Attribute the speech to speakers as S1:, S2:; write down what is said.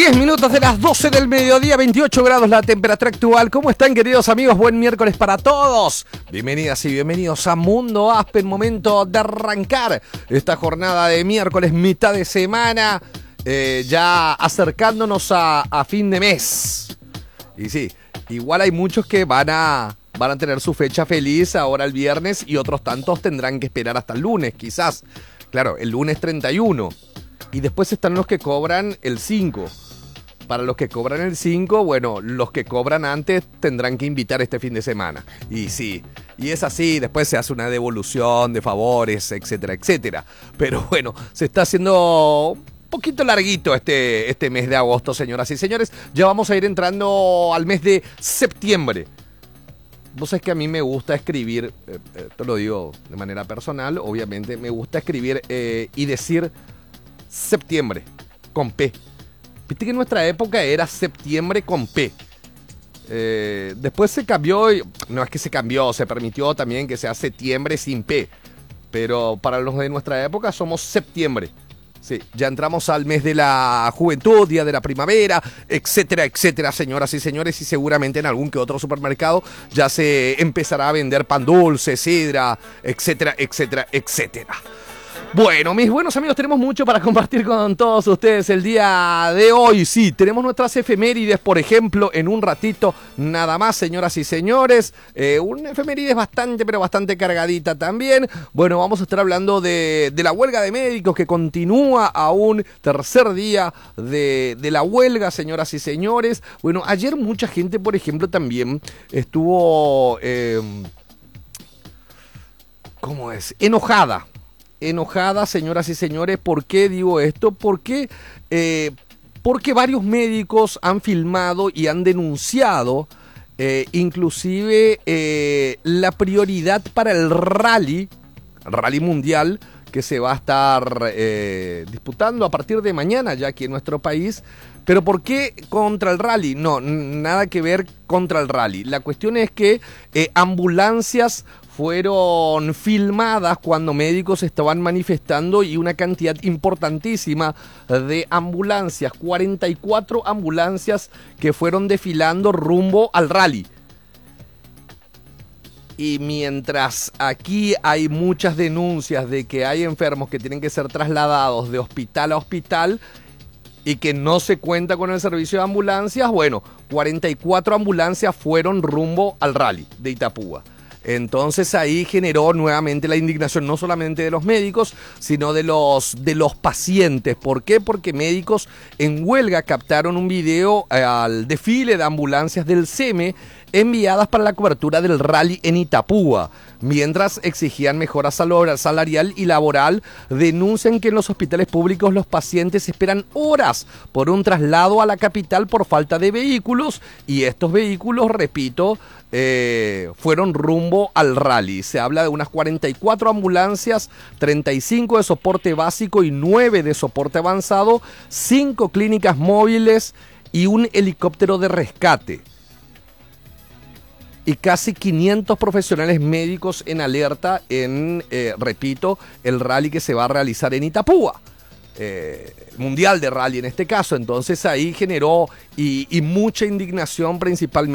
S1: 10 minutos de las 12 del mediodía, 28 grados la temperatura actual. ¿Cómo están, queridos amigos? Buen miércoles para todos. Bienvenidas y bienvenidos a Mundo Aspen. Momento de arrancar esta jornada de miércoles, mitad de semana, ya acercándonos a fin de mes. Y sí, igual hay muchos que van a tener su fecha feliz ahora el viernes y otros tantos tendrán que esperar hasta el lunes, quizás. Claro, el lunes 31. Y después están los que cobran el 5. Para los que cobran el 5, bueno, los que cobran antes tendrán que invitar este fin de semana. Y sí, y es así, después se hace una devolución de favores, etcétera, etcétera. Pero bueno, se está haciendo un poquito larguito este mes de agosto, señoras y señores. Ya vamos a ir entrando al mes de septiembre. Vos sabés que a mí me gusta escribir, esto lo digo de manera personal, obviamente, me gusta escribir y decir septiembre, con P. Viste que en nuestra época era septiembre con P. Después se cambió, no es que se cambió, se permitió también que sea septiembre sin P. Pero para los de nuestra época somos septiembre. Sí, ya entramos al mes de la juventud, día de la primavera, etcétera, etcétera, señoras y señores. Y seguramente en algún que otro supermercado ya se empezará a vender pan dulce, sidra, etcétera, etcétera, etcétera. Bueno, mis buenos amigos, tenemos mucho para compartir con todos ustedes el día de hoy. Sí, tenemos nuestras efemérides, por ejemplo, en un ratito nada más, señoras y señores. Una efemérides bastante, pero bastante cargadita también. Bueno, vamos a estar hablando de la huelga de médicos que continúa a un tercer día de la huelga, señoras y señores. Bueno, ayer mucha gente, por ejemplo, también estuvo, ¿cómo es? Enojada, señoras y señores. ¿Por qué digo esto? Porque varios médicos han filmado y han denunciado inclusive la prioridad para el rally mundial que se va a estar disputando a partir de mañana ya aquí en nuestro país. ¿Pero por qué contra el rally? No, nada que ver contra el rally. La cuestión es que ambulancias fueron filmadas cuando médicos estaban manifestando y una cantidad importantísima de ambulancias, 44 ambulancias que fueron desfilando rumbo al rally. Y mientras aquí hay muchas denuncias de que hay enfermos que tienen que ser trasladados de hospital a hospital y que no se cuenta con el servicio de ambulancias, bueno, 44 ambulancias fueron rumbo al rally de Itapúa. Entonces ahí generó nuevamente la indignación no solamente de los médicos, sino de los pacientes. ¿Por qué? Porque médicos en huelga captaron un video al desfile de ambulancias del SEME enviadas para la cobertura del rally en Itapúa. Mientras exigían mejora salarial y laboral, denuncian que en los hospitales públicos los pacientes esperan horas por un traslado a la capital por falta de vehículos, y estos vehículos, repito, fueron rumbo al rally. Se habla de unas 44 ambulancias, 35 de soporte básico y 9 de soporte avanzado, 5 clínicas móviles y un helicóptero de rescate. Y casi 500 profesionales médicos en alerta en, repito, el rally que se va a realizar en Itapúa. Mundial de rally en este caso. Entonces ahí generó y mucha indignación principalmente